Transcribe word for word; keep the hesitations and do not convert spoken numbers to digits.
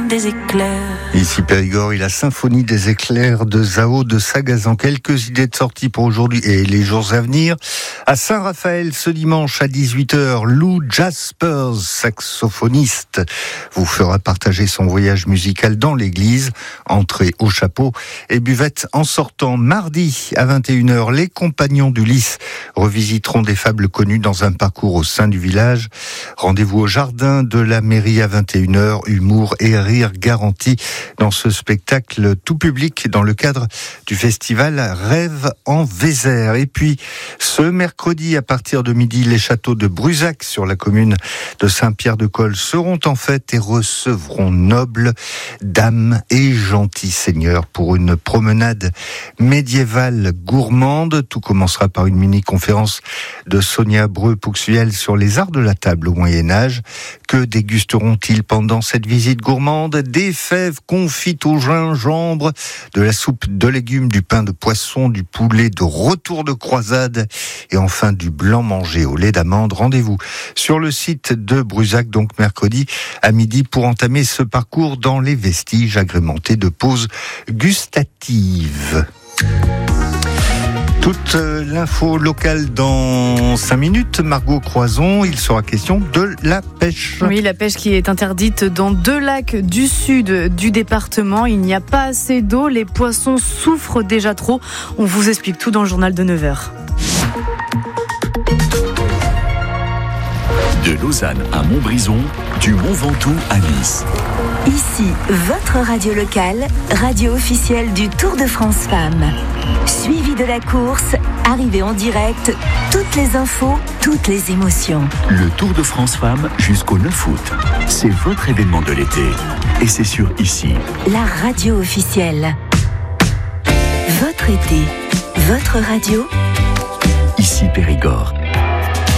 des éclairs. Ici Périgord et la symphonie des éclairs de Zao de Sagazan. Quelques idées de sortie pour aujourd'hui et les jours à venir. À Saint-Raphaël, ce dimanche à dix-huit heures, Lou Jaspers, saxophoniste, vous fera partager son voyage musical dans l'église. Entrée au chapeau et buvette en sortant. Mardi à vingt et une heures, les compagnons du Lys revisiteront des fables connues dans un parcours au sein du village. Rendez-vous au jardin de la mairie à vingt et une heures. Humour et rire garantis dans ce spectacle tout public dans le cadre du festival Rêve en Vézère. Et puis ce mercredi à partir de midi, les châteaux de Brusac sur la commune de Saint-Pierre-de-Colle seront en fête et recevront nobles dames et gentils seigneurs pour une promenade médiévale gourmande. Tout commencera par une mini-conférence de Sonia Breu-Pouxuel sur les arts de la table au Moyen-Âge. Que dégusteront-ils pendant cette visite gourmande? Des fèves confites au gingembre, de la soupe de légumes, du pain de poisson, du poulet de retour de croisade et enfin du blanc mangé au lait d'amande. Rendez-vous sur le site de Brusac, donc mercredi à midi, pour entamer ce parcours dans les vestiges agrémentés de pauses gustatives. Toute l'info locale dans cinq minutes. Margot Croison, il sera question de la pêche. Oui, la pêche qui est interdite dans deux lacs du sud du département. Il n'y a pas assez d'eau, les poissons souffrent déjà trop. On vous explique tout dans le journal de neuf heures. De Lausanne à Montbrison, du Mont Ventoux à Nice. Ici, votre radio locale, radio officielle du Tour de France Femmes. Suivi de la course, arrivée en direct, toutes les infos, toutes les émotions. Le Tour de France Femmes jusqu'au neuf août. C'est votre événement de l'été. Et c'est sur Ici. La radio officielle. Votre été, votre radio. Ici Périgord.